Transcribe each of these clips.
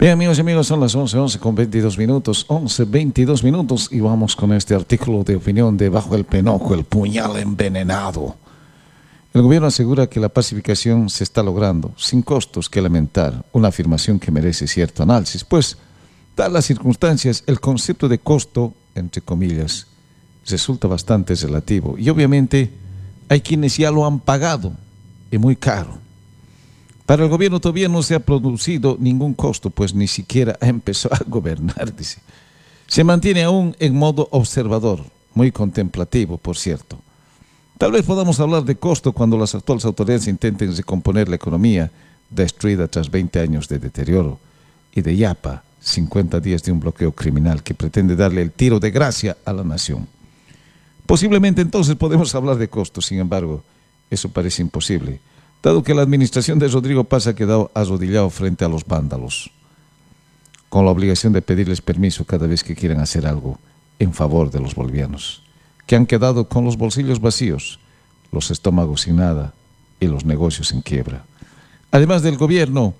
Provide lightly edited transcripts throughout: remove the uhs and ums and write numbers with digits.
Bien, amigos y amigos, son las 11 con 22 minutos, 22 minutos, y vamos con este artículo de opinión de Bajo el Penojo, el puñal envenenado. El gobierno asegura que la pacificación se está logrando sin costos que lamentar, una afirmación que merece cierto análisis, pues, dadas las circunstancias, el concepto de costo, entre comillas, resulta bastante relativo, y obviamente hay quienes ya lo han pagado, y muy caro. Para el gobierno todavía no se ha producido ningún costo, pues ni siquiera ha empezado a gobernar, dice. Se mantiene aún en modo observador, muy contemplativo, por cierto. Tal vez podamos hablar de costo cuando las actuales autoridades intenten recomponer la economía destruida tras 20 años de deterioro y de yapa, 50 días de un bloqueo criminal que pretende darle el tiro de gracia a la nación. Posiblemente entonces podemos hablar de costo, sin embargo, eso parece imposible, dado que la administración de Rodrigo Paz ha quedado arrodillado frente a los vándalos, con la obligación de pedirles permiso cada vez que quieran hacer algo en favor de los bolivianos, que han quedado con los bolsillos vacíos, los estómagos sin nada y los negocios en quiebra. Además del gobierno,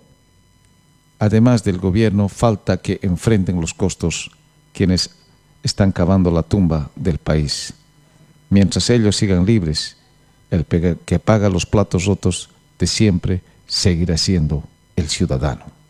falta que enfrenten los costos quienes están cavando la tumba del país. Mientras ellos sigan libres, el que paga los platos rotos de siempre seguirá siendo el ciudadano.